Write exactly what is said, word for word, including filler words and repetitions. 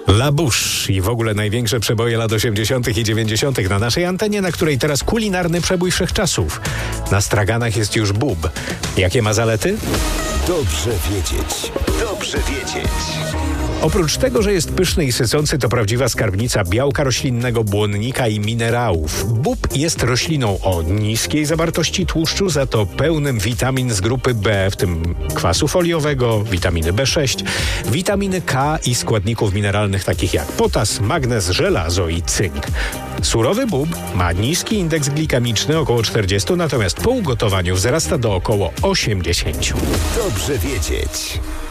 La Bouche i w ogóle największe przeboje lat osiemdziesiątych i dziewięćdziesiątych na naszej antenie, na której teraz kulinarny przebój wszechczasów. Na straganach jest już bób. Jakie ma zalety? Dobrze wiedzieć. Dobrze wiedzieć. Oprócz tego, że jest pyszny i sycący, to prawdziwa skarbnica białka roślinnego, błonnika i minerałów. Bób jest rośliną o niskiej zawartości tłuszczu, za to pełnym witamin z grupy B, w tym kwasu foliowego, witaminy B sześć, witaminy K i składników mineralnych takich jak potas, magnez, żelazo i cynk. Surowy bób ma niski indeks glikemiczny, około czterdzieści, natomiast po ugotowaniu wzrasta do około osiemdziesiąt. Dobrze wiedzieć.